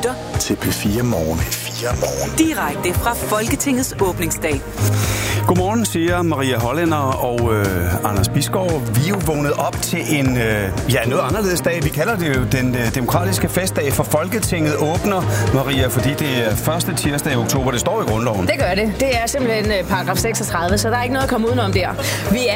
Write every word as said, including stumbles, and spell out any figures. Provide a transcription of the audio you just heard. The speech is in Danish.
lytter til P fire Morgen. P fire Morgen. Direkte fra Folketingets åbningsdag. Godmorgen, siger Maria Hollænder og øh, Anders Bisgaard. Vi er jo vågnet op til en øh, ja, noget anderledes dag. Vi kalder det jo den øh, demokratiske festdag, for Folketinget åbner, Maria, fordi det er første tirsdag i oktober. Det står i grundloven. Det gør det. Det er simpelthen paragraf seksogtredive, så der er ikke noget at komme udenom der. Vi